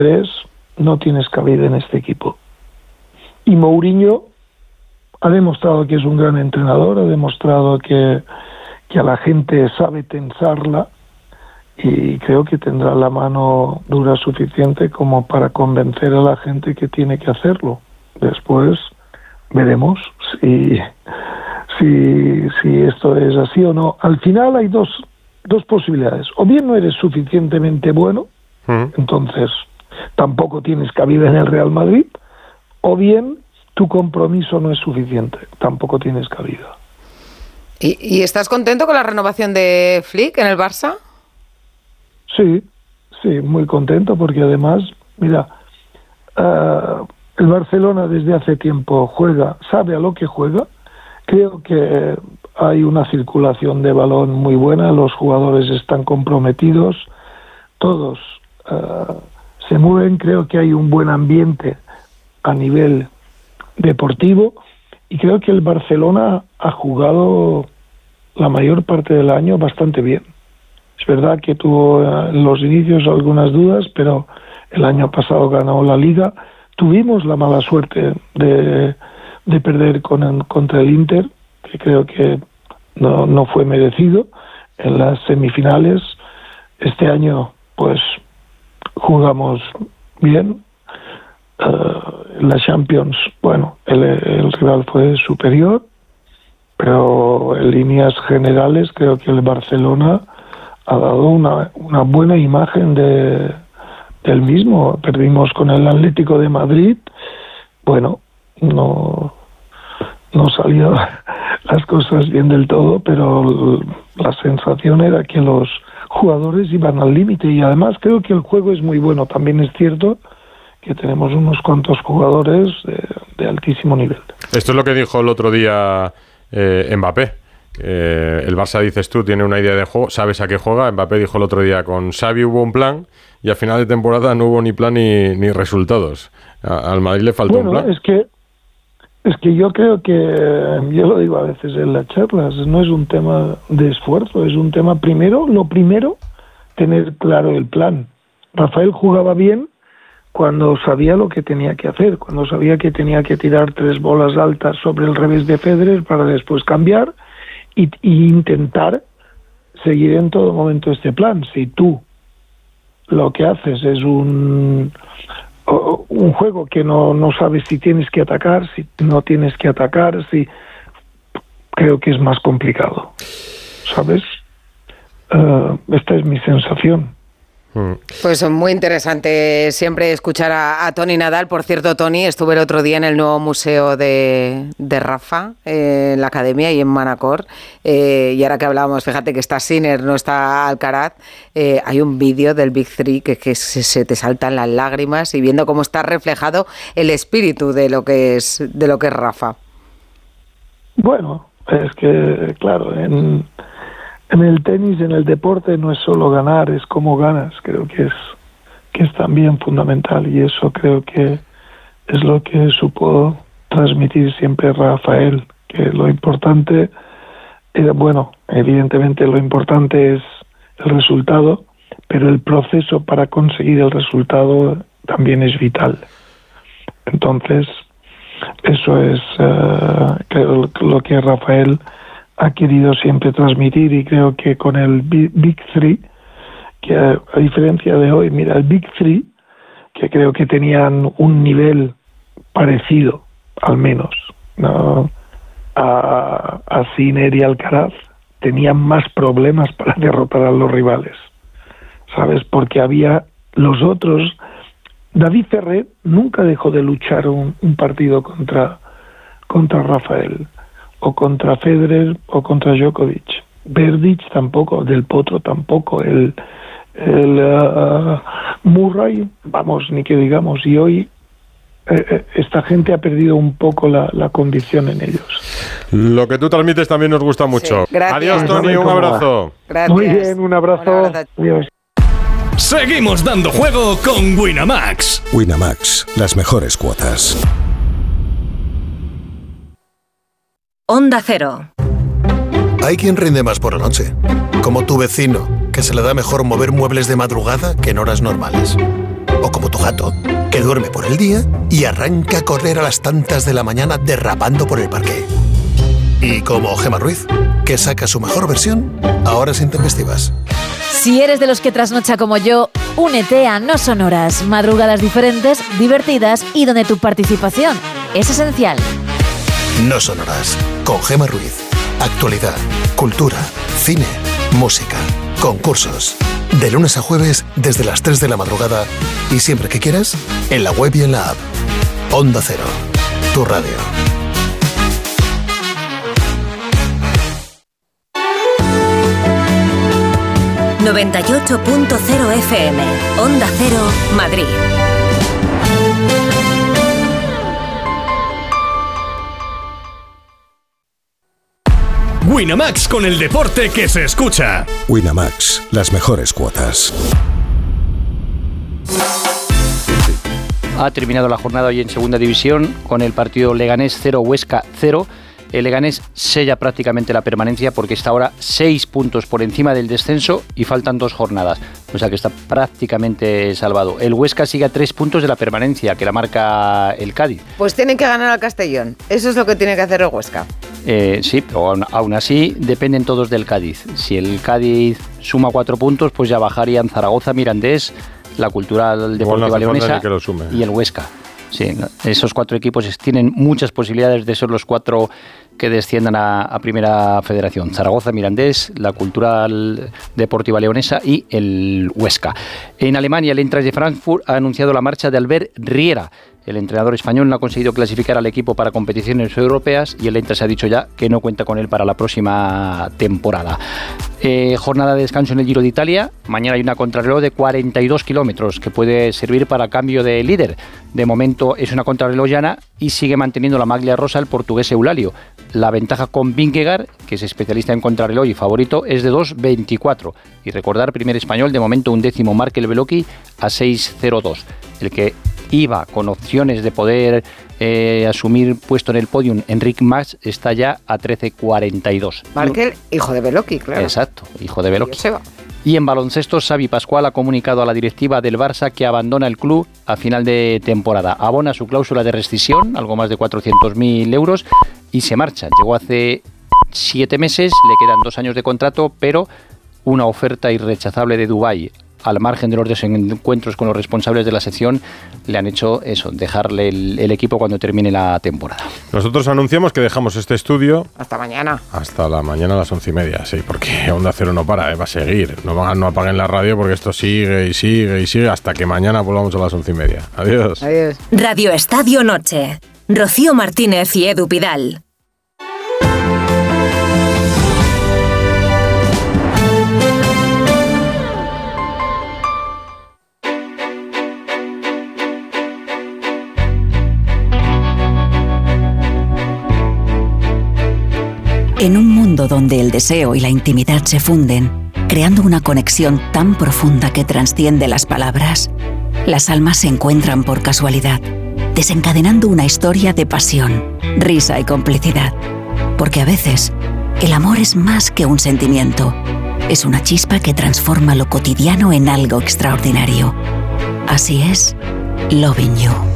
no tienes cabida en este equipo. Y Mourinho ha demostrado que es un gran entrenador, ha demostrado que a la gente sabe tensarla, y creo que tendrá la mano dura suficiente como para convencer a la gente que tiene que hacerlo. Después veremos si esto es así o no. Al final hay dos posibilidades. O bien no eres suficientemente bueno, entonces tampoco tienes cabida en el Real Madrid, o bien tu compromiso no es suficiente, tampoco tienes cabida. ¿Y estás contento con la renovación de Flick en el Barça? Sí, muy contento, porque además, mira, el Barcelona desde hace tiempo sabe a lo que juega. Creo que hay una circulación de balón muy buena, los jugadores están comprometidos, todos se mueven, creo que hay un buen ambiente a nivel deportivo, y creo que el Barcelona ha jugado la mayor parte del año bastante bien. Es verdad que tuvo en los inicios algunas dudas, pero el año pasado ganó la Liga. Tuvimos la mala suerte de perder contra el Inter, que creo que no fue merecido en las semifinales. Este año pues jugamos bien. En la Champions, bueno, el rival fue superior, pero en líneas generales creo que el Barcelona ha dado una buena imagen del mismo. Perdimos con el Atlético de Madrid, bueno, no salieron las cosas bien del todo, pero la sensación era que los jugadores iban al límite, y además creo que el juego es muy bueno. También es cierto que tenemos unos cuantos jugadores de altísimo nivel. Esto es lo que dijo el otro día Mbappé. El Barça, dices tú, tiene una idea de juego, sabes a qué juega. Mbappé dijo el otro día, con Xavi hubo un plan y a final de temporada no hubo ni plan ni resultados. Al Madrid le faltó un plan. Es que yo creo que, yo lo digo a veces en las charlas, no es un tema de esfuerzo, es un tema lo primero, tener claro el plan. Rafael jugaba bien cuando sabía lo que tenía que hacer, cuando sabía que tenía que tirar 3 bolas altas sobre el revés de Federer para después cambiar y intentar seguir en todo momento este plan. Si tú lo que haces es un juego que no sabes si tienes que atacar, si no tienes que atacar, creo que es más complicado, ¿sabes? Esta es mi sensación. Pues muy interesante siempre escuchar a Toni Nadal. Por cierto, Toni, estuve el otro día en el nuevo museo de Rafa, en la academia y en Manacor, y ahora que hablábamos, fíjate que está Sinner, no está Alcaraz, hay un vídeo del Big Three que se te saltan las lágrimas, y viendo cómo está reflejado el espíritu de lo que es Rafa. Bueno, es que claro, en el tenis, en el deporte, no es solo ganar, es cómo ganas. Creo que es también fundamental, y eso creo que es lo que supo transmitir siempre Rafael, que lo importante, evidentemente lo importante es el resultado, pero el proceso para conseguir el resultado también es vital. Entonces, eso es creo lo que Rafael ha querido siempre transmitir, y creo que con el Big Three, que a diferencia de hoy, mira, el Big Three, que creo que tenían un nivel parecido, al menos, ¿no?, a Sinner y Alcaraz, tenían más problemas para derrotar a los rivales, ¿sabes? Porque había los otros. David Ferrer nunca dejó de luchar un partido contra Rafael, o contra Federer, o contra Djokovic. Berdych tampoco, Del Potro tampoco, el Murray, vamos, ni que digamos. Y hoy esta gente ha perdido un poco la convicción en ellos. Lo que tú transmites también nos gusta mucho. Sí, adiós, Toni, un abrazo. Gracias. Muy bien, un abrazo. Adiós. Seguimos dando juego con Winamax. Winamax, las mejores cuotas. Onda Cero. Hay quien rinde más por la noche, como tu vecino, que se le da mejor mover muebles de madrugada que en horas normales. O como tu gato, que duerme por el día y arranca a correr a las tantas de la mañana derrapando por el parque. Y como Gemma Ruiz, que saca su mejor versión a horas intempestivas. Si eres de los que trasnocha como yo, únete a No Sonoras. Madrugadas diferentes, divertidas y donde tu participación es esencial. No Sonoras, con Gemma Ruiz. Actualidad, cultura, cine, música, concursos. De lunes a jueves desde las 3 de la madrugada y siempre que quieras, en la web y en la app. Onda Cero, tu radio. ...98.0 FM, Onda Cero, Madrid. Winamax, con el deporte que se escucha. Winamax, las mejores cuotas. Ha terminado la jornada hoy en Segunda División con el partido Leganés 0, Huesca 0. El Leganés sella prácticamente la permanencia porque está ahora 6 puntos por encima del descenso y faltan 2 jornadas. O sea que está prácticamente salvado. El Huesca sigue a 3 puntos de la permanencia, que la marca el Cádiz. Pues tienen que ganar al Castellón. Eso es lo que tiene que hacer el Huesca. Sí, pero aún así dependen todos del Cádiz. Si el Cádiz suma 4 puntos, pues ya bajarían Zaragoza, Mirandés, la Cultural Deportiva Leonesa y el Huesca. Sí, esos 4 equipos tienen muchas posibilidades de ser los 4 que desciendan a Primera Federación. Zaragoza, Mirandés, la Cultural Deportiva Leonesa y el Huesca. En Alemania, el Eintracht de Frankfurt ha anunciado la marcha de Albert Riera. El entrenador español no ha conseguido clasificar al equipo para competiciones europeas y el Eintracht se ha dicho ya que no cuenta con él para la próxima temporada. Jornada de descanso en el Giro de Italia. Mañana hay una contrarreloj de 42 kilómetros que puede servir para cambio de líder. De momento es una contrarreloj llana y sigue manteniendo la maglia rosa el portugués Eulalio. La ventaja con Vingegaard, que es especialista en contrarreloj y favorito, es de 2.24. Y recordar, primer español, de momento 1º Markel Beloki a 6.02. El que iba con opciones de poder asumir puesto en el podium, Enric Mas, está ya a 13.42. Markel, hijo de Beloki, claro. Exacto, hijo de Beloki. Se va. Y en baloncesto, Xavi Pascual ha comunicado a la directiva del Barça que abandona el club a final de temporada. Abona su cláusula de rescisión, algo más de 400.000 euros, y se marcha. Llegó hace 7 meses, le quedan 2 años de contrato, pero una oferta irrechazable de Dubái, al margen de los desencuentros con los responsables de la sección, le han hecho eso, dejarle el equipo cuando termine la temporada. Nosotros anunciamos que dejamos este estudio hasta mañana. Hasta la mañana a las 11:30, sí, porque Onda Cero no para, va a seguir. No apaguen la radio porque esto sigue y sigue y sigue hasta que mañana volvamos a las 11:30. Adiós. Adiós. Radio Estadio Noche. Rocío Martínez y Edu Pidal. En un mundo donde el deseo y la intimidad se funden, creando una conexión tan profunda que trasciende las palabras, las almas se encuentran por casualidad, desencadenando una historia de pasión, risa y complicidad. Porque a veces, el amor es más que un sentimiento, es una chispa que transforma lo cotidiano en algo extraordinario. Así es, Loving You.